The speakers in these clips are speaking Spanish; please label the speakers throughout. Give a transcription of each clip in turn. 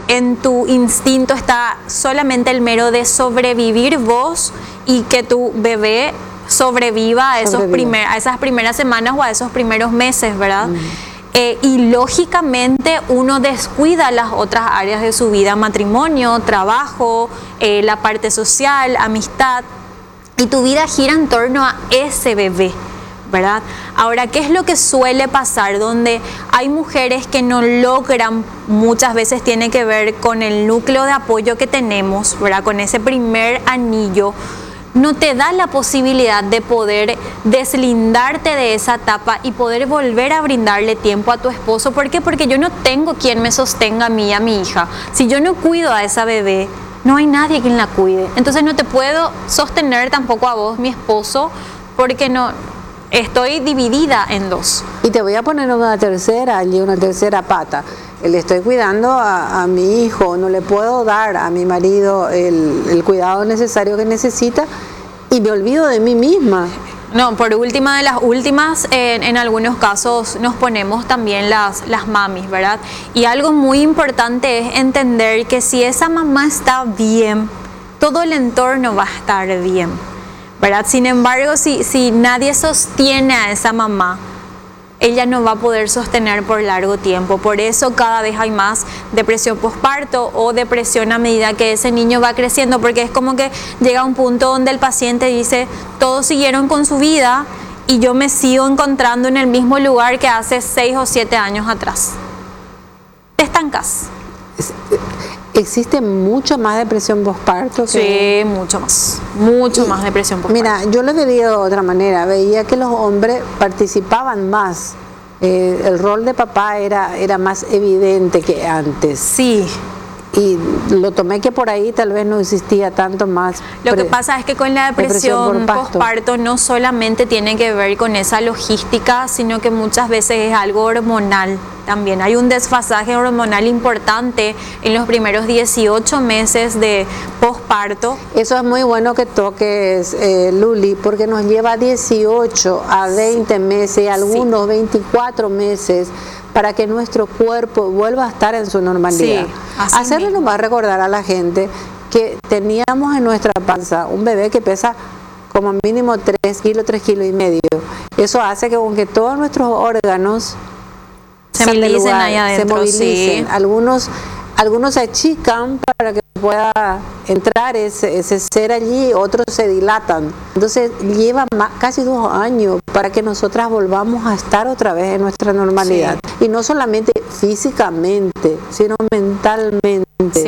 Speaker 1: en tu instinto está solamente el mero de sobrevivir vos y que tu bebé sobreviva a esas primeras semanas o a esos primeros meses, ¿verdad? Y lógicamente uno descuida las otras áreas de su vida: matrimonio, trabajo, la parte social, amistad, y tu vida gira en torno a ese bebé, ¿verdad? Ahora, ¿qué es lo que suele pasar? Donde hay mujeres que no logran, muchas veces tiene que ver con el núcleo de apoyo que tenemos, ¿verdad? Con ese primer anillo, no te da la posibilidad de poder deslindarte de esa etapa y poder volver a brindarle tiempo a tu esposo. ¿Por qué? Porque yo no tengo quien me sostenga a mí y a mi hija. Si yo no cuido a esa bebé, no hay nadie quien la cuide. Entonces no te puedo sostener tampoco a vos, mi esposo, porque no estoy dividida en dos.
Speaker 2: Y te voy a poner una tercera pata. Le estoy cuidando a mi hijo, no le puedo dar a mi marido el cuidado necesario que necesita y me olvido de mí misma.
Speaker 1: No, por última de las últimas, en algunos casos nos ponemos también las mamis, ¿verdad? Y algo muy importante es entender que si esa mamá está bien, todo el entorno va a estar bien, ¿verdad? Sin embargo, si nadie sostiene a esa mamá, ella no va a poder sostener por largo tiempo. Por eso cada vez hay más depresión posparto o depresión a medida que ese niño va creciendo, porque es como que llega un punto donde el paciente dice: todos siguieron con su vida y yo me sigo encontrando en el mismo lugar que hace 6 o 7 años atrás. Te estancas.
Speaker 2: ¿Existe mucho más depresión posparto?
Speaker 1: Sí, mucho más depresión posparto.
Speaker 2: Mira, yo lo veía de otra manera, veía que los hombres participaban más, el rol de papá era más evidente que antes.
Speaker 1: Sí.
Speaker 2: Y lo tomé que por ahí tal vez no existía tanto más.
Speaker 1: Lo que pasa es que con la depresión posparto no solamente tiene que ver con esa logística, sino que muchas veces es algo hormonal también. Hay un desfasaje hormonal importante en los primeros 18 meses de posparto.
Speaker 2: Eso es muy bueno que toques, Luli, porque nos lleva 18 a 20 meses, algunos 24 meses, para que nuestro cuerpo vuelva a estar en su normalidad.
Speaker 1: Sí,
Speaker 2: hacerle nomás recordar a la gente que teníamos en nuestra panza un bebé que pesa como mínimo 3 kilos, 3 kilos y medio. Eso hace que aunque todos nuestros órganos
Speaker 1: se movilicen ahí adentro,
Speaker 2: se movilicen. Sí. Algunos se achican para que pueda entrar ese ser allí, otros se dilatan. Entonces lleva casi 2 años para que nosotras volvamos a estar otra vez en nuestra normalidad. Sí. Y no solamente físicamente, sino mentalmente.
Speaker 1: Sí,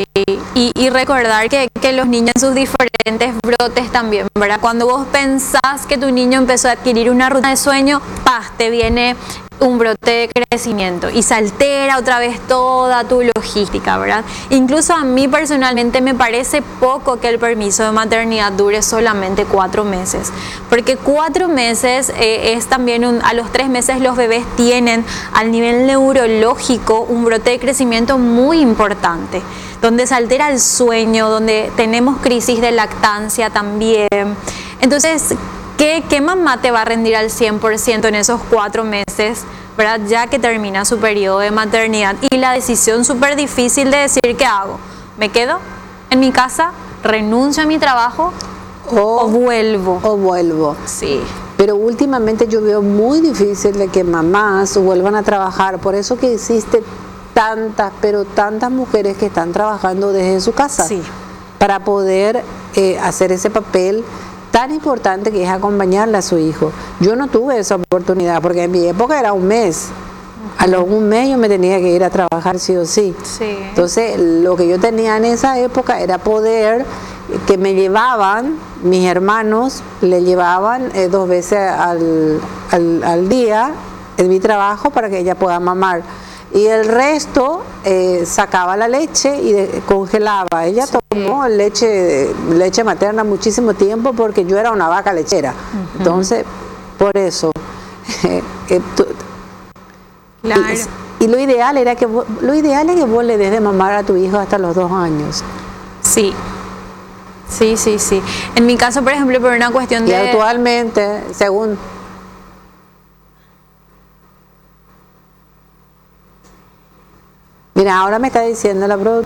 Speaker 1: y recordar que los niños en sus diferentes brotes también, ¿verdad? Cuando vos pensás que tu niño empezó a adquirir una rutina de sueño, ¡paz!, te viene un brote de crecimiento y se altera otra vez toda tu logística, ¿verdad? Incluso a mí personalmente me parece poco que el permiso de maternidad dure solamente 4 meses, porque 4 meses es también a los 3 meses los bebés tienen al nivel neurológico un brote de crecimiento muy importante, donde se altera el sueño, donde tenemos crisis de lactancia también. Entonces, ¿qué mamá te va a rendir al 100% en esos 4 meses, ¿verdad? Ya que termina su periodo de maternidad? Y la decisión súper difícil de decir: ¿qué hago? ¿Me quedo en mi casa? ¿Renuncio a mi trabajo? ¿O vuelvo?
Speaker 2: O vuelvo.
Speaker 1: Sí.
Speaker 2: Pero últimamente yo veo muy difícil de que mamás vuelvan a trabajar. Por eso que existe tantas, pero tantas mujeres que están trabajando desde su casa.
Speaker 1: Sí.
Speaker 2: Para poder hacer ese papel tan importante que es acompañarle a su hijo. Yo no tuve esa oportunidad porque en mi época era 1 mes. A los 1 mes yo me tenía que ir a trabajar sí o sí.
Speaker 1: Sí.
Speaker 2: Entonces lo que yo tenía en esa época era poder que me llevaban, mis hermanos le llevaban 2 veces al día en mi trabajo para que ella pueda mamar. Y el resto sacaba la leche y congelaba. Ella tomó leche materna muchísimo tiempo porque yo era una vaca lechera. Entonces, por eso.
Speaker 1: Claro.
Speaker 2: Y lo ideal es que vos le des de mamar a tu hijo hasta los 2 años.
Speaker 1: Sí. Sí. En mi caso, por ejemplo, por una cuestión de...
Speaker 2: Y actualmente, según... Mira, ahora me está diciendo la productora